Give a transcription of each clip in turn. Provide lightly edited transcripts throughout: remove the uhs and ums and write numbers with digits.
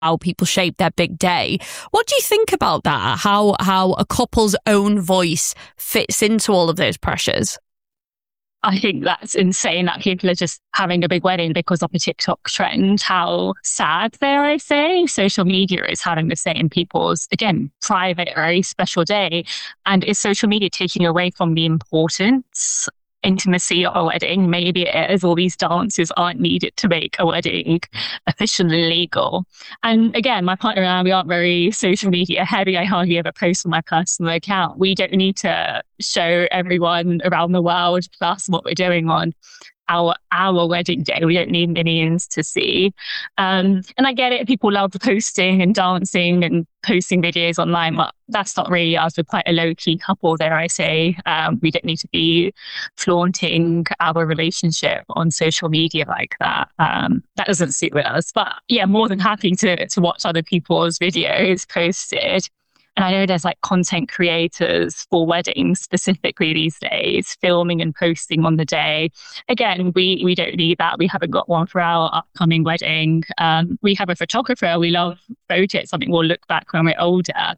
how people shape their big day. What do you think about that? How a couple's own voice fits into all of those pressures? I think that's insane that people are just having a big wedding because of a TikTok trend. How sad they are, I say. Social media is having the same people's, again, private, very special day. And is social media taking away from the importance, intimacy of a wedding? Maybe it is. All these dances aren't needed to make a wedding officially legal. And again, my partner and I, we aren't very social media heavy. I hardly ever post on my personal account. We don't need to show everyone around the world plus what we're doing on our wedding day. We don't need millions to see. And I get it. People love posting and dancing and posting videos online, but that's not really us. We're quite a low-key couple, dare I say. We don't need to be flaunting our relationship on social media like that. That doesn't suit us. But yeah, more than happy to watch other people's videos posted. And I know there's like content creators for weddings specifically these days, filming and posting on the day. Again, we don't need that. We haven't got one for our upcoming wedding. We have a photographer. We love photos, something we'll look back when we're older.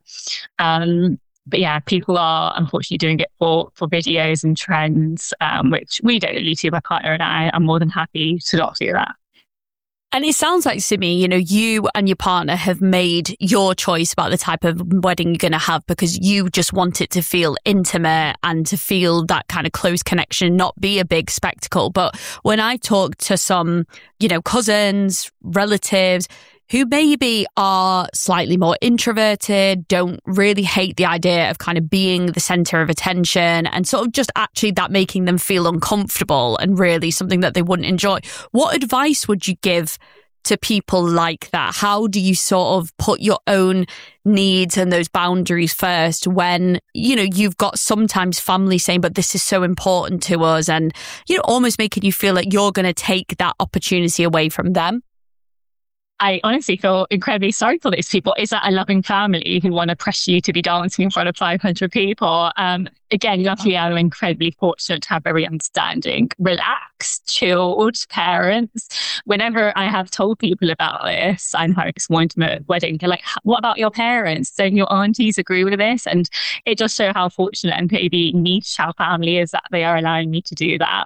But yeah, people are unfortunately doing it for videos and trends, which we don't really do. My partner and I are more than happy to not do that. And it sounds like, Simi, you and your partner have made your choice about the type of wedding you're going to have because you just want it to feel intimate and to feel that kind of close connection, not be a big spectacle. But when I talk to some, cousins, relatives who maybe are slightly more introverted, don't really hate the idea of kind of being the center of attention and sort of just actually that making them feel uncomfortable and really something that they wouldn't enjoy. What advice would you give to people like that? How do you sort of put your own needs and those boundaries first when, you've got sometimes family saying, but this is so important to us and, almost making you feel like you're going to take that opportunity away from them? I honestly feel incredibly sorry for these people. Is that a loving family who want to pressure you to be dancing in front of 500 people? Again, luckily I'm incredibly fortunate to have very understanding, relaxed, chilled parents. Whenever I have told people about this, I'm having this one intimate wedding, they're like, what about your parents? Don't your aunties agree with this? And it just shows how fortunate and maybe niche our family is that they are allowing me to do that.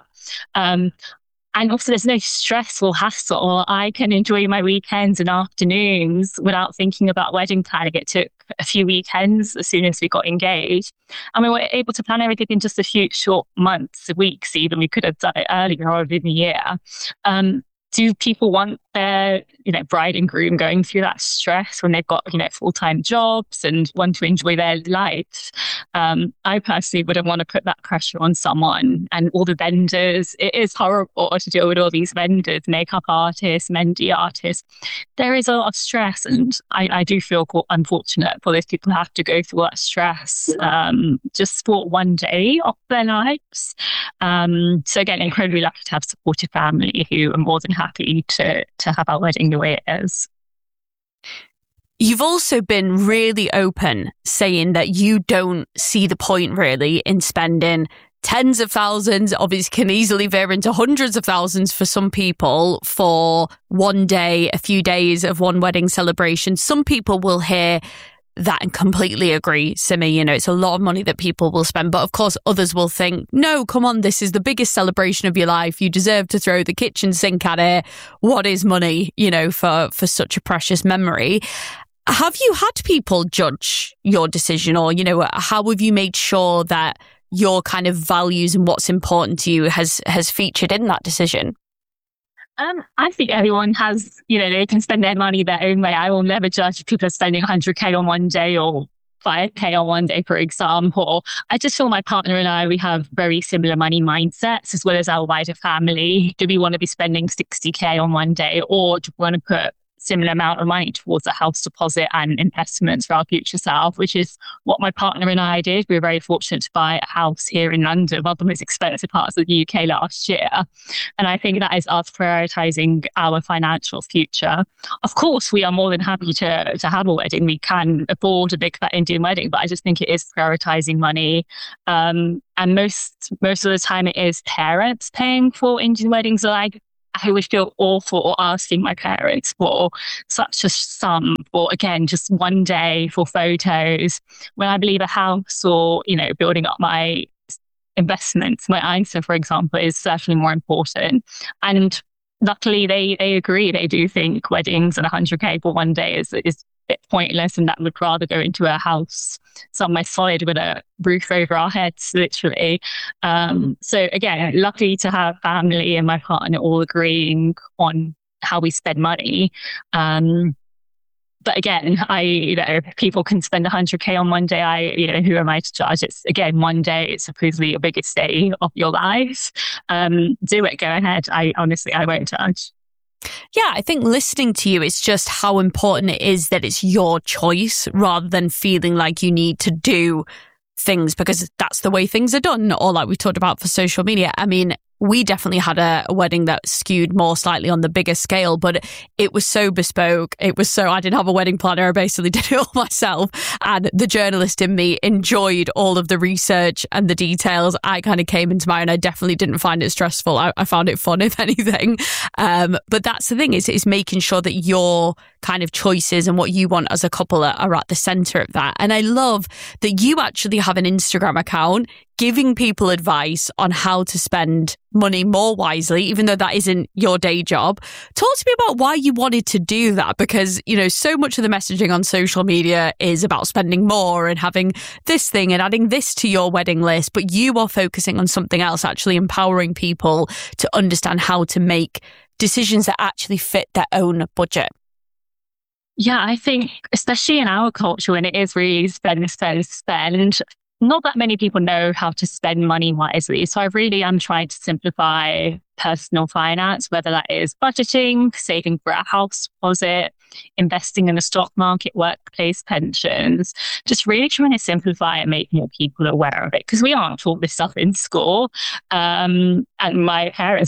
And also there's no stress or hassle. I can enjoy my weekends and afternoons without thinking about wedding planning. It took a few weekends as soon as we got engaged. And we were able to plan everything in just a few short months, weeks even. We could have done it earlier or within the year. Do people want their, bride and groom going through that stress when they've got, full-time jobs and want to enjoy their life? I personally wouldn't want to put that pressure on someone. And all the vendors, it is horrible to deal with all these vendors, makeup artists, Mendy artists. There is a lot of stress, and I do feel unfortunate for those people who have to go through that stress just for one day of their lives. So again, incredibly lucky to have supportive family who are more than happy to have our wedding the way it is. You've also been really open saying that you don't see the point really in spending tens of thousands, obviously can easily veer into hundreds of thousands for some people for one day, a few days of one wedding celebration. Some people will hear that and completely agree, Simi. It's a lot of money that people will spend. But of course, others will think, no, come on, this is the biggest celebration of your life. You deserve to throw the kitchen sink at it. What is money, for such a precious memory? Have you had people judge your decision or, how have you made sure that your kind of values and what's important to you has featured in that decision? I think everyone has, they can spend their money their own way. I will never judge if people are spending 100K on one day or 5K on one day, for example. I just feel my partner and I, we have very similar money mindsets as well as our wider family. Do we want to be spending 60K on one day, or do we want to put similar amount of money towards a house deposit and investments for our future self, which is what my partner and I did. We were very fortunate to buy a house here in London, one of the most expensive parts of the UK last year. And I think that is us prioritizing our financial future. Of course, we are more than happy to have a wedding. We can afford a big fat Indian wedding, but I just think it is prioritizing money. And most of the time it is parents paying for Indian weddings. Like, I would feel awful asking my parents for such a sum for, again, just one day for photos. When I believe a house or, building up my investments, my ISA, for example, is certainly more important. And luckily they agree. They do think weddings and 100K for one day is a bit pointless, and that would rather go into a house somewhere solid with a roof over our heads, literally. So again, lucky to have family and my partner all agreeing on how we spend money. But again, people can spend 100K on one day. Who am I to judge? It's, again, one day. It's supposedly your biggest day of your life. Do it. Go ahead. I won't judge. Yeah, I think listening to you, it's just how important it is that it's your choice rather than feeling like you need to do things because that's the way things are done, or like we talked about for social media. I mean, we definitely had a wedding that skewed more slightly on the bigger scale, but it was so bespoke. I didn't have a wedding planner. I basically did it all myself. And the journalist in me enjoyed all of the research and the details. I kind of came into mine. I definitely didn't find it stressful. I found it fun, if anything. But that's the thing, is making sure that your kind of choices and what you want as a couple are at the center of that. And I love that you actually have an Instagram account giving people advice on how to spend money more wisely, even though that isn't your day job. Talk to me about why you wanted to do that, because, so much of the messaging on social media is about spending more and having this thing and adding this to your wedding list, but you are focusing on something else, actually empowering people to understand how to make decisions that actually fit their own budget. Yeah, I think especially in our culture, when it is really spend, not that many people know how to spend money wisely. So I really am trying to simplify personal finance, whether that is budgeting, saving for a house deposit, investing in the stock market, workplace pensions, just really trying to simplify and make more people aware of it, because we aren't taught this stuff in school. And my parents